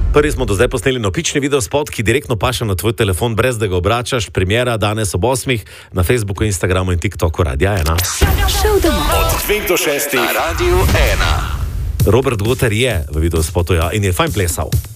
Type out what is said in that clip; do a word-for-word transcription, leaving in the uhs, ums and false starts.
Prvi smo do zdaj posneli nopični video spot, ki direktno paše na tvoj telefon, brez da ga obračaš. Premiera danes ob osmih na Facebooku, Instagramu in TikToku Radia ena. Od dveh do šestih na Radiu ena. Robert Goter je v video spotu, ja, in je fajn plesal.